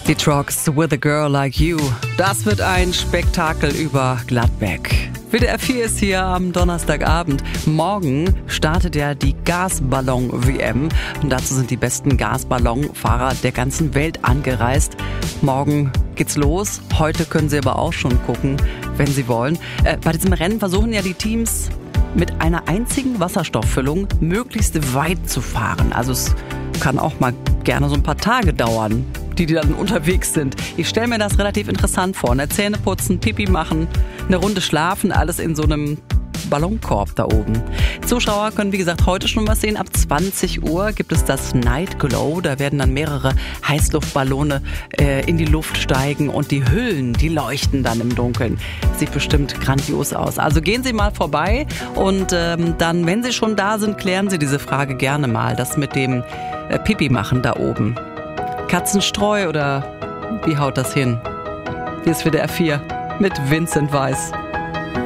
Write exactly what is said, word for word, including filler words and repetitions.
Die Trucks with a Girl Like You. Das wird ein Spektakel über Gladbeck. W D R vier ist hier am Donnerstagabend. Morgen startet ja die Gasballon-W M. Und dazu sind die besten Gasballonfahrer der ganzen Welt angereist. Morgen geht's los. Heute können Sie aber auch schon gucken, wenn Sie wollen. Äh, bei diesem Rennen versuchen ja die Teams mit einer einzigen Wasserstofffüllung möglichst weit zu fahren. Also es kann auch mal gerne so ein paar Tage dauern, die, die dann unterwegs sind. Ich stelle mir das relativ interessant vor. Ne? Zähne putzen, Pipi machen, eine Runde schlafen, alles in so einem Ballonkorb da oben. Zuschauer können, wie gesagt, heute schon was sehen. Ab zwanzig Uhr gibt es das Night Glow. Da werden dann mehrere Heißluftballone äh, in die Luft steigen und die Hüllen, die leuchten dann im Dunkeln. Sieht bestimmt grandios aus. Also gehen Sie mal vorbei und ähm, dann, wenn Sie schon da sind, klären Sie diese Frage gerne mal. Das mit dem äh, Pipi machen da oben. Katzenstreu oder wie haut das hin? Hier ist W D R vier mit Vincent Weiss.